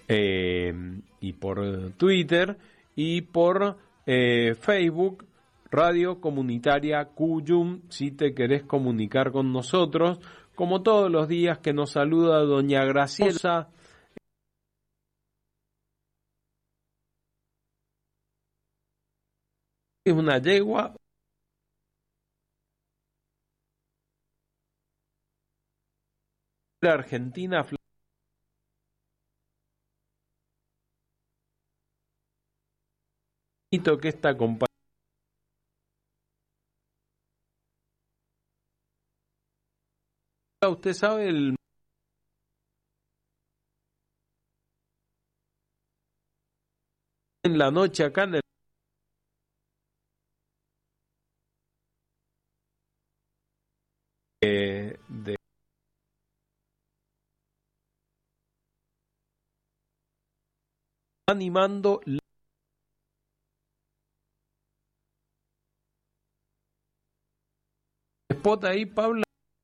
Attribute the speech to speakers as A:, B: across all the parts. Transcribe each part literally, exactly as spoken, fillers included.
A: eh, y por Twitter y por eh, Facebook, Radio Comunitaria Cuyum, si te querés comunicar con nosotros, como todos los días que nos saluda doña Graciela. Es una yegua. Argentina, que esta compañía. Usted sabe el en la noche acá en el eh, de animando la spot ahí, Pablo.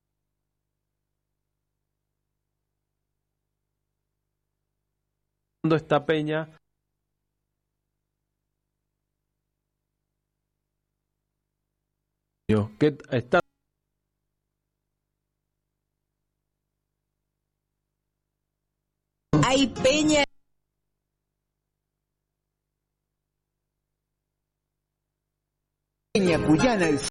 A: Esta peña que está
B: hay peña Peña Cuyana.